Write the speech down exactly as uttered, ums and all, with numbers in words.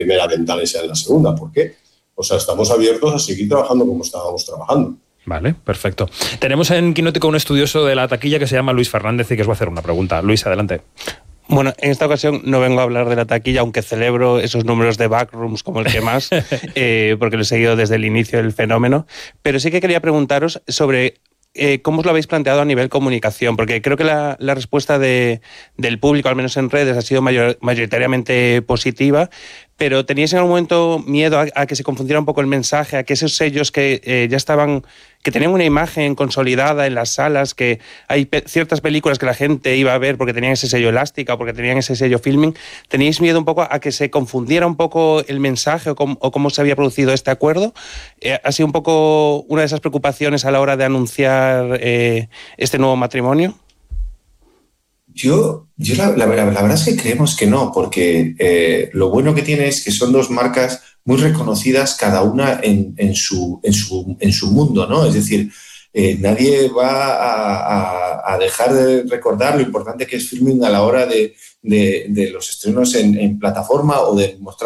primera ventana y sea en la segunda. ¿Por qué? O sea, estamos abiertos a seguir trabajando como estábamos trabajando. Vale, perfecto. Tenemos en Quinótico un estudioso de la taquilla que se llama Luis Fernández y que os va a hacer una pregunta. Luis, adelante. Bueno, en esta ocasión no vengo a hablar de la taquilla, aunque celebro esos números de backrooms como el que más, eh, porque lo he seguido desde el inicio del fenómeno, pero sí que quería preguntaros sobre eh, cómo os lo habéis planteado a nivel comunicación, porque creo que la, la respuesta de, del público, al menos en redes, ha sido mayor, mayoritariamente positiva, pero ¿teníais en algún momento miedo a, a que se confundiera un poco el mensaje, a que esos sellos que eh, ya estaban, que tenían una imagen consolidada en las salas, que hay pe- ciertas películas que la gente iba a ver porque tenían ese sello Elástica o porque tenían ese sello Filming, ¿teníais miedo un poco a que se confundiera un poco el mensaje o cómo, o cómo se había producido este acuerdo? Eh, ¿Ha sido un poco una de esas preocupaciones a la hora de anunciar eh, este nuevo matrimonio? Yo, yo la, la, la verdad es que creemos que no, porque eh, lo bueno que tiene es que son dos marcas muy reconocidas, cada una en, en, su, en, su, en su mundo, ¿no? Es decir, eh, nadie va a, a, a dejar de recordar lo importante que es Filming a la hora de, de, de los estrenos en, en plataforma o de mostrar